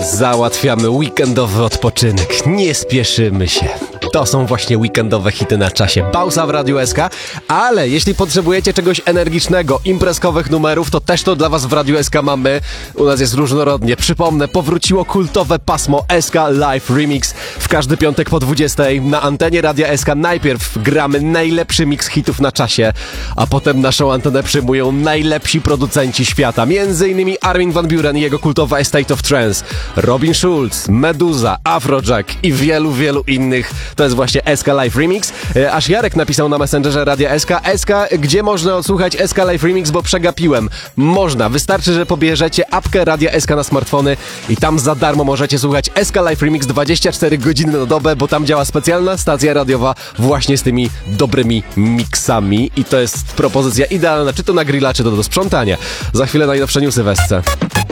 Załatwiamy weekendowy odpoczynek. Nie spieszymy się. To są właśnie weekendowe hity na czasie. Pauza w Radiu SK, ale jeśli potrzebujecie czegoś energicznego, imprezkowych numerów, to też to dla was w Radiu SK mamy. U nas jest różnorodnie. Przypomnę, powróciło kultowe pasmo SK Live Remix. W każdy piątek po 20 na antenie Radia SK najpierw gramy najlepszy mix hitów na czasie, a potem naszą antenę przyjmują najlepsi producenci świata. Między innymi Armin van Buuren i jego kultowa Estate of Trance, Robin Schulz, Meduza, Afrojack i wielu innych. To jest właśnie SK Live Remix. Aż Jarek napisał na Messengerze Radia SK. SK, gdzie można odsłuchać SK Live Remix, bo przegapiłem. Można, wystarczy, że pobierzecie apkę Radia SK na smartfony i tam za darmo możecie słuchać SK Live Remix 24 godziny na dobę, bo tam działa specjalna stacja radiowa właśnie z tymi dobrymi miksami i to jest propozycja idealna, czy to na grilla, czy to do sprzątania. Za chwilę najnowsze newsy w SC.